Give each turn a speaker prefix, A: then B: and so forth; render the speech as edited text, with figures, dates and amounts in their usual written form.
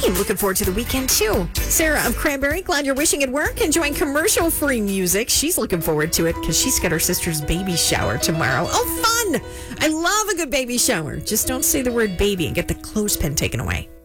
A: same. Looking forward to the weekend, too. Sarah of Cranberry, glad you're wishing it work. Enjoying commercial-free music. She's looking forward to it because she's got her sister's baby shower tomorrow. Oh, fun! I love a good baby shower. Just don't say the word baby and get the clothespin taken away.